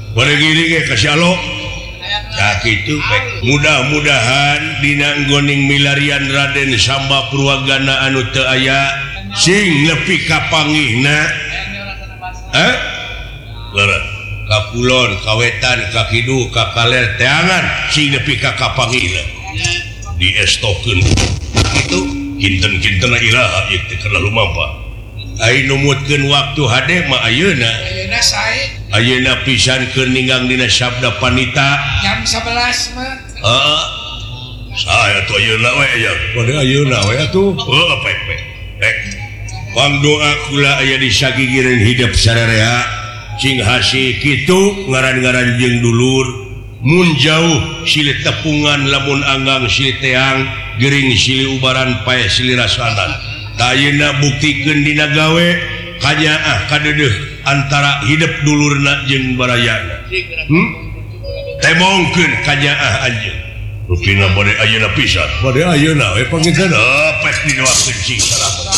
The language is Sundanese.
itu mudah-mudahan dinanggoning milarian Raden Samba Purwagana anu teu aya sing nepi ka panggihna kakulon kawetan kakidu kakaler teangan sing nepi ka kapanggihna diestokeun itu kinten-kinten ilaha ieu teh terlalu mampa ai numutkeun waktu hade mah ayeuna ayeuna pisan keur ninggang dina sabda panita jam 11 mah saya tuh ayeuna we aya pada ayeuna we atuh pangdoa kula aya di sagigireun hidup sararea cing hasi kitu ngaran-ngaran jeung dulur mun jauh silih tepungan lamun anggang silih teang gering silih ubaran pae silih rasanan ayeuna buktikeun dina gawe kanya kadeudeuk antara hidup dulurna jeung barayana temongkeun kanya anjeun rupina bade ayeuna pisan bade ayeuna we panginten pes didoakeun sing salah